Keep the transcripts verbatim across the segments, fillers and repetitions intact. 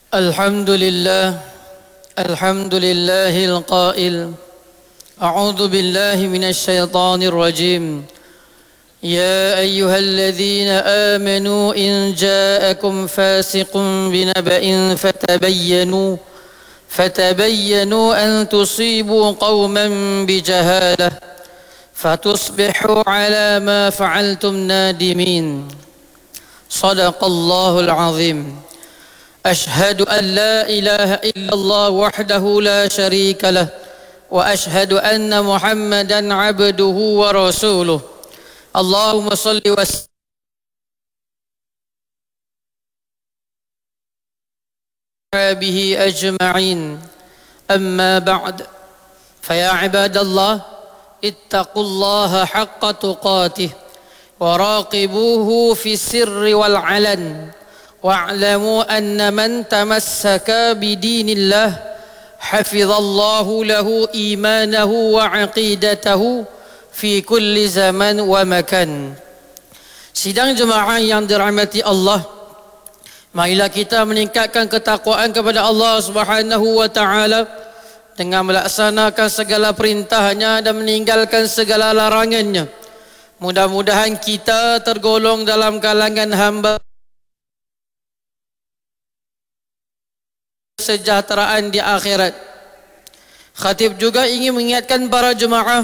الحمد لله الحمد لله القائل أعوذ بالله من الشيطان الرجيم يا أيها الذين آمنوا إن جاءكم فاسق بنبأ فتبينوا فتبينوا أن تصيبوا قوما بجهالة فتصبحوا على ما فعلتم نادمين صدق الله العظيم أشهد أن لا إله إلا الله وحده لا شريك له وأشهد أن محمدا عبده ورسوله اللهم صل وسلم به أجمعين أما بعد فيا عباد الله اتقوا الله حق تقاته وراقبوه في السر والعلن واعلموا أن من تمسك بدين الله حفظ الله له إيمانه وعقيدته في كل zaman wa makan. Sidang jemaah yang dirahmati Allah, marilah kita meningkatkan ketakwaan kepada Allah Subhanahu wa taala dengan melaksanakan segala perintahnya dan meninggalkan segala larangannya. Mudah-mudahan kita tergolong dalam kalangan hamba kesejahteraan di akhirat. Khatib juga ingin mengingatkan para jemaah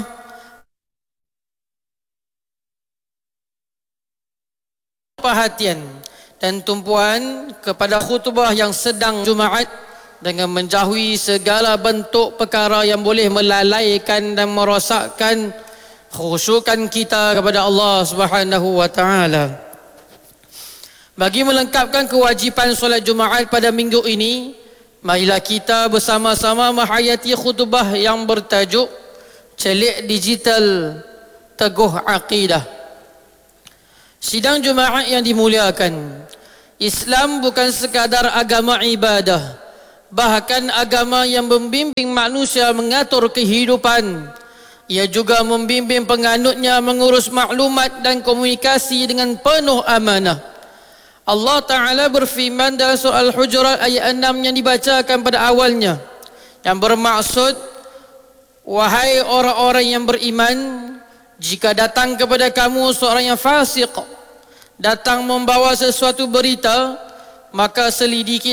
perhatian dan tumpuan kepada khutbah yang sedang Jumaat dengan menjauhi segala bentuk perkara yang boleh melalaikan dan merosakkan khusyukan kita kepada Allah Subhanahu wa taala. Bagi melengkapkan kewajipan solat Jumaat pada minggu ini, marilah kita bersama-sama menghayati khutbah yang bertajuk Celik Digital Teguh Aqidah. Sidang Jumaat yang dimuliakan, Islam bukan sekadar agama ibadah, bahkan agama yang membimbing manusia mengatur kehidupan. Ia juga membimbing penganutnya mengurus maklumat dan komunikasi dengan penuh amanah. Allah Ta'ala berfirman dalam surah Al-Hujurat ayat enam yang dibacakan pada awalnya, yang bermaksud, wahai orang-orang yang beriman, jika datang kepada kamu seorang yang fasik, datang membawa sesuatu berita, maka selidiki